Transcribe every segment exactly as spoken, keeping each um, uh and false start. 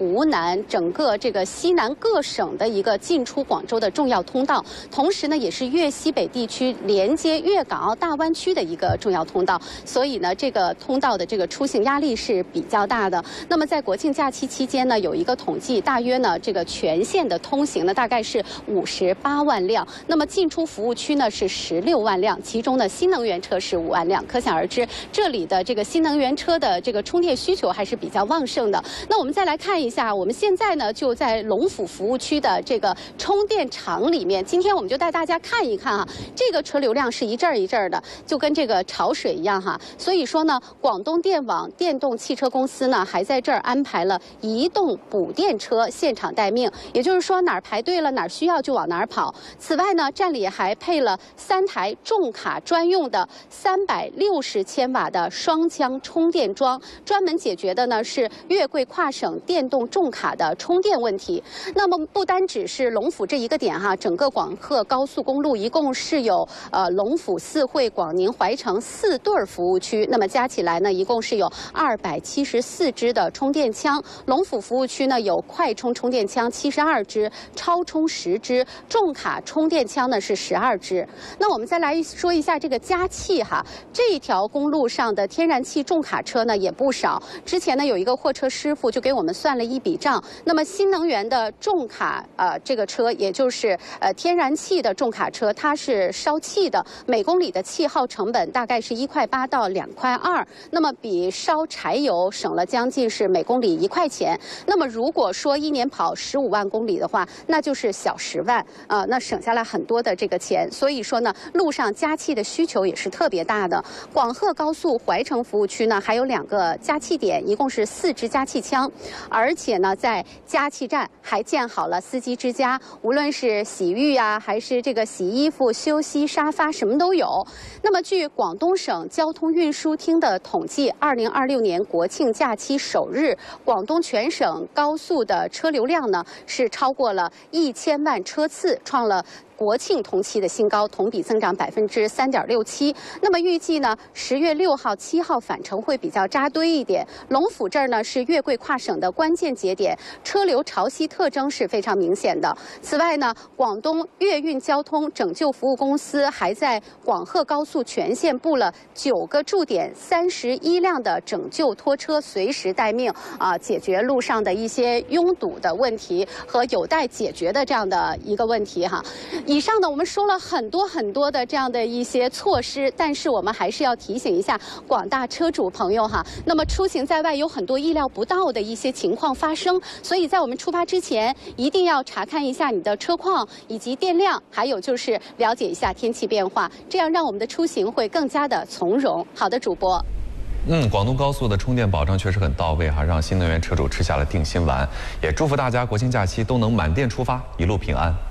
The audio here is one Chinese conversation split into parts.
湖南整个这个西南各省的一个进出广州的重要通道，同时呢，也是粤西北地区连接粤港澳大湾区的一个重要通道。所以呢，这个通道的这个出行压力是比较大的。那么在国庆假期期间呢，有一个统计，大约呢这个全线的通行呢大概是五十八万辆，那么进出服务区呢是十六万辆，其中呢新能源车是五万辆。可想而知，这里的这个新能源车的这个充电需求还是比较旺盛的。那我们再来看一下，我们现在呢就在龙府服务区的这个充电场里面。今天我们就带大家看一看啊，这个车流量是一阵儿一阵儿的，就跟这个潮水一样哈。所以说呢，广东电网电动汽车公司呢还在这儿安排了移动补电车现场待命，也就是说哪儿排队了，哪儿需要就往哪儿跑。此外呢，站里还配了三台重卡专用的三百六十千瓦的双腔充电桩，专门解决的呢是粤桂跨省电动重卡的充电问题。那么不单只是龙府这一个点哈，整个广鹤高速公路一共是有呃龙府、四惠、广宁、怀城四对服务区，那么加起来呢，一共是有二百七十四支的充电枪。龙府服务区呢有快充充电枪七十二支，超充十支，重卡充电枪呢是十二支。那我们再来说一下这个加气哈，这条公路上的天然气重卡车呢也不少。之前呢有一个货车师傅就给我们算了一笔账，那么新能源的重卡呃这个车，也就是呃天然气的重卡车，它是烧气的，每公里的气耗成本大概是一块八到两块二，那么比烧柴油省了将近是每公里一块钱。那么如果说一年跑十五万公里的话，那就是小十万啊、呃，那省下来很多的这个钱。所以说呢，路上加气的需求也是特别大的。广鹤高速怀城服务区呢，还有两个加气点，一共是四支加气枪，而且呢，在加气站还建好了司机之家，无论是洗浴啊，还是这个洗衣服、休息沙发，什么都有。那么，据广东省交通运输厅的统计，二零二六年国庆假期首日，广东全省高速的车流量呢是超过了一千万车次，创了国庆同期的新高，同比增长百分之三点六七。那么预计呢，十月六号、七号返程会比较扎堆一点。龙府这儿呢是粤桂跨省的关键节点，车流潮汐特征是非常明显的。此外呢，广东粤运交通拯救服务公司还在广鹤高速全线布了九个驻点，三十一辆的拯救拖车随时待命啊，解决路上的一些拥堵的问题和有待解决的这样的一个问题哈。以上呢，我们说了很多很多的这样的一些措施，但是我们还是要提醒一下广大车主朋友哈。那么出行在外有很多意料不到的一些情况发生，所以在我们出发之前，一定要查看一下你的车况以及电量，还有就是了解一下天气变化，这样让我们的出行会更加的从容。好的，主播。 嗯，广东高速的充电保障确实很到位哈，让新能源车主吃下了定心丸。也祝福大家国庆假期都能满电出发，一路平安。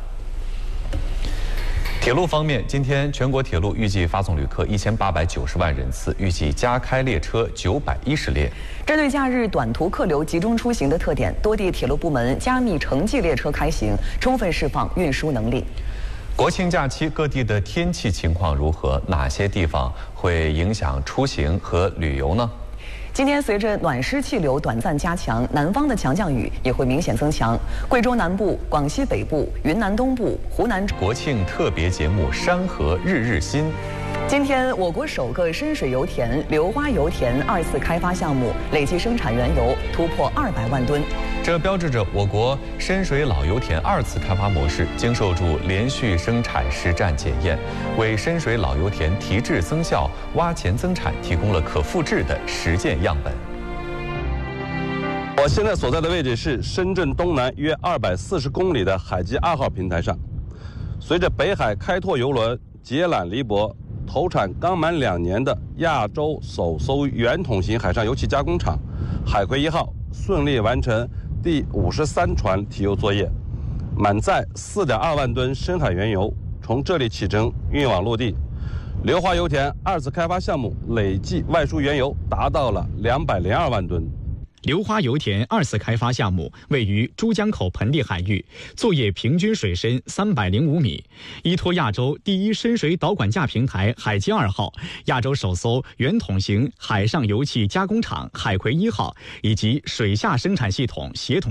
铁路方面，今天全国铁路预计发送旅客一千八百九十万人次，预计加开列车九百一十列。 针对假日短途客流集中出行的特点，多地铁路部门加密城际列车开行，充分释放运输能力。 国庆假期各地的天气情况如何？哪些地方会影响出行和旅游呢？ 今天随着暖湿气流短暂加强，南方的强降雨也会明显增强。贵州南部、广西北部、云南东部、湖南。 国庆特别节目《山河日日新》。 今天，我国首个深水油田硫花油田二次开发项目累计生产原油突破二百万吨， 这标志着我国深水老油田二次开发模式经受住连续生产实战检验，为深水老油田提质增效、挖潜增产提供了可复制的实践样本。 我现在所在的位置是深圳东南约二百四十公里的海基二号平台上，随着北海开拓邮轮捷揽黎泊投产刚满两年的亚洲首艘圆筒型海上油气加工厂海葵一号顺利完成第五十三船提油作业，满载四点二万吨深海原油从这里启程运往陆地。硫花油田二次开发项目累计外输原油达到了两百零二万吨。 硫花油田二次开发项目位于珠江口盆地海域，作业平均水深三百零五米，依托亚洲第一深水导管架平台海基二号、亚洲首艘圆筒型海上油气加工厂海葵一号以及水下生产系统协同。